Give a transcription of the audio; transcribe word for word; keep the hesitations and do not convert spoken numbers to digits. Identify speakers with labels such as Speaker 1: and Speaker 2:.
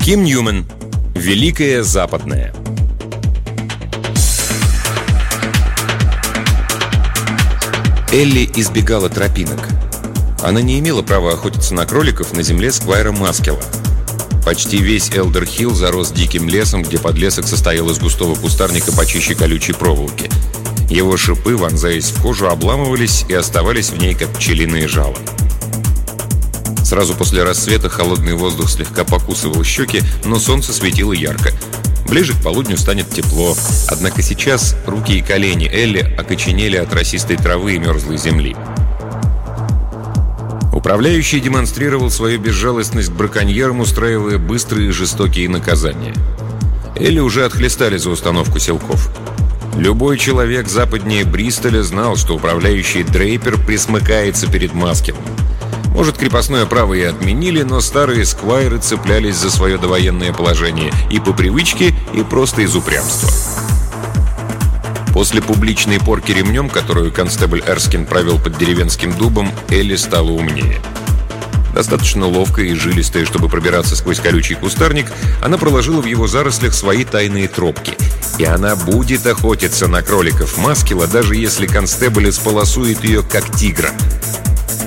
Speaker 1: Ким Ньюман. Великая Западная. Элли избегала тропинок. Она не имела права охотиться на кроликов на земле Сквайра Маскела. Почти весь Элдер-Хилл зарос диким лесом, где подлесок состоял из густого кустарника почище колючей проволоки. Его шипы, вонзаясь в кожу, обламывались и оставались в ней, как пчелиные жало. Сразу после рассвета холодный воздух слегка покусывал щеки, но солнце светило ярко. Ближе к полудню станет тепло. Однако сейчас руки и колени Элли окоченели от росистой травы и мерзлой земли. Управляющий демонстрировал свою безжалостность к браконьерам, устраивая быстрые и жестокие наказания. Элли уже отхлестали за установку селков. Любой человек западнее Бристоля знал, что управляющий Дрейпер присмыкается перед Маскелом. Может, крепостное право и отменили, но старые сквайры цеплялись за свое довоенное положение и по привычке, и просто из упрямства. После публичной порки ремнем, которую констебль Эрскин провел под деревенским дубом, Элли стала умнее. Достаточно ловкая и жилистая, чтобы пробираться сквозь колючий кустарник, она проложила в его зарослях свои тайные тропки. И она будет охотиться на кроликов Маскела, даже если констебль исполосует ее, как тигра.